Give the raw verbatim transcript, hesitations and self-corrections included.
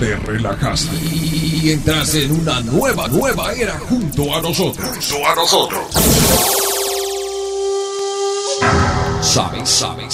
te relajaste y entras en una nueva, nueva era junto a nosotros. Junto a nosotros. Sabes, sabes.